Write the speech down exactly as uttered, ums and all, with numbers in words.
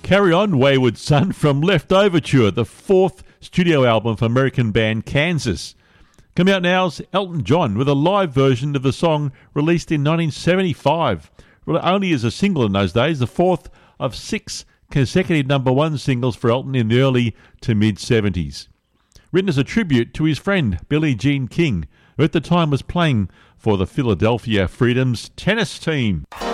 Carry On, Wayward Son from Left Overture, the fourth studio album for American band Kansas. Coming out now is Elton John with a live version of the song released in nineteen seventy-five. Well, only as a single in those days, the fourth of six consecutive number one singles for Elton in the early to mid-seventies. Written as a tribute to his friend Billie Jean King, who at the time was playing for the Philadelphia Freedom's tennis team.